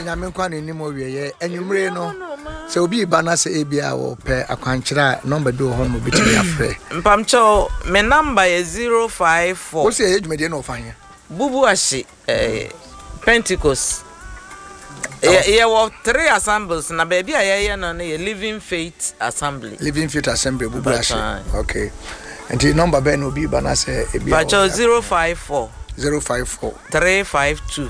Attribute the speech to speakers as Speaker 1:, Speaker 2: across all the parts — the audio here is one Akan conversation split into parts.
Speaker 1: nyame kwa ne nim owieye enwumre no se obi ba na se ebia wo pe akwankyera number bi ho no bitimi afre
Speaker 2: mpamcho me number is 054
Speaker 1: wo se edwumede no ofanye
Speaker 2: bubu ahye Pentecost yeah well 3 assemblies na baby ayeye no na Living Faith Assembly
Speaker 1: bubu ahye okay and the number be no bi ba na se ebia
Speaker 2: mpamcho 054
Speaker 1: 352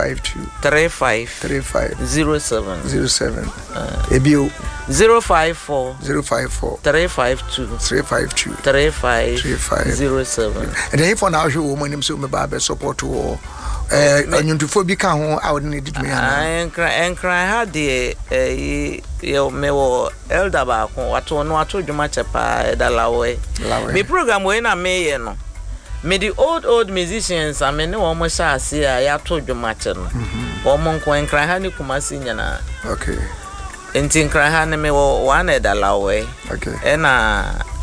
Speaker 2: 35 07
Speaker 1: ebio
Speaker 2: 054
Speaker 1: 352
Speaker 2: 35 07
Speaker 1: and then for now hwe wo manim so me ba be support wo anyuntufo bi ka ho a wo ne didumi
Speaker 2: enkran ha de yo me wo elder ba ko wato dwuma chepa dalawe me program we na me ye no me the old musicians I mean wo mo sha ase a ya to dwuma che no wo mo nko enkran ha ni kumasi nyana
Speaker 1: okay
Speaker 2: enti enkran ha ne me wo wana dalawe
Speaker 1: okay
Speaker 2: na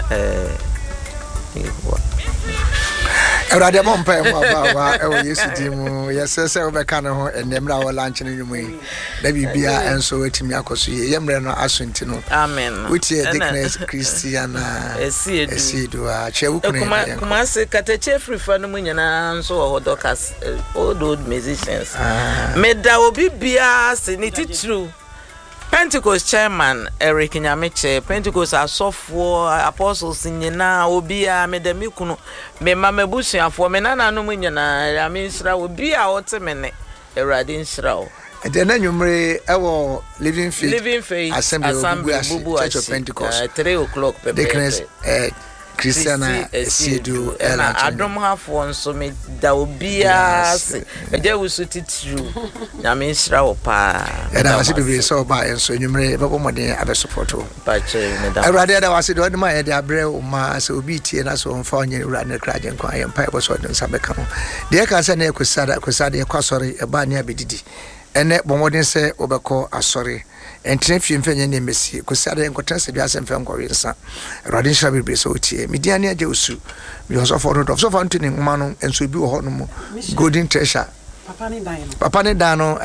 Speaker 1: Erade bompa mo aba e wo Yesu di mu yesese wo beka ne ho enemra wo lunch ne nwum yi da bibia enso wetimi akoso ye yemre no asonti no
Speaker 2: amen
Speaker 1: wuti Dickness Christiana esidu a chewu kune
Speaker 2: kuma se kateche frifa no nyana nso wo Dorcas old musicians me da obi bia se ni titru Pentecost chairman Eric Nyameche Pentecost asofo apostles nyina obia medamikunu me mamebusuafo me nananom nyina ya mensra obia wotemene Erade nsra o
Speaker 1: de na nwumre ewo Living Faith Assembly Church of Pentecost
Speaker 2: 3 o'clock
Speaker 1: Dickness Christiana Esidu
Speaker 2: na adom hafo nso me da obia se eje wusu titru na me nsra wo pa
Speaker 1: na wase bibiri so ba enso nwumre bebo modern abe support o
Speaker 2: pa che me da
Speaker 1: Erade da wase do ma ye de abre o ma se obi tie na so mfa onye ura ne kraje nkwa ye mpa ebo so de nsa beka ho de ka se na ekusada ekwasori eba ne abedidi ene bomodin se obekọ asori entene fiemfenye ne mesi kusada enkotanse bia se mfe nkọwe nsa Erade nhyira bibiri so tie media ne aje osu bi so for do so for ntini ngma no enso bi wo ho no mu golden treasure papa ne dano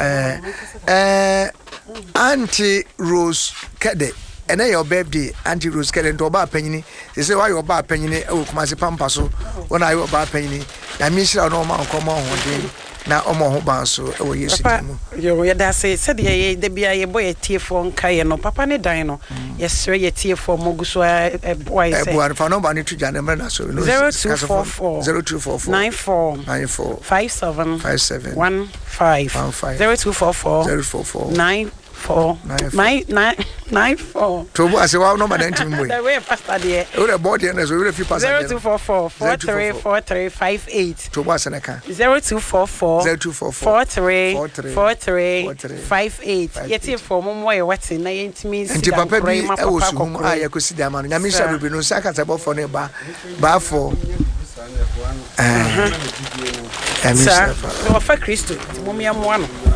Speaker 1: Auntie Rose Kede ene your birthday Auntie Rose Kede to ba panyini say why your ba panyini e wo kuma se pampa so wona your ba panyini na mi hira no ma nkomo ho den na omo ho ban so e wo Yesu dimu
Speaker 3: yo ya da say said ye de bia ye boy tiefo nkae no papa ne dan no yesre ye tiefo moguso boy say
Speaker 1: buan fa no ba ne tuja ne na so
Speaker 3: 0244 94 57 15 0244 94
Speaker 1: Tobo ase wa no ma dantim boy
Speaker 3: the way pastor there
Speaker 1: we the board there so we fit pass
Speaker 3: 0244 434358
Speaker 1: Tobo ase na ka
Speaker 3: 0244 434358 yeti for mo ye wati na yentimi si
Speaker 1: da papa bi e wo su hum a yakosi da ma no nyame sha bebre no saka tabo for ne ba for
Speaker 3: Sir, no fa Kristo mo mi amoa no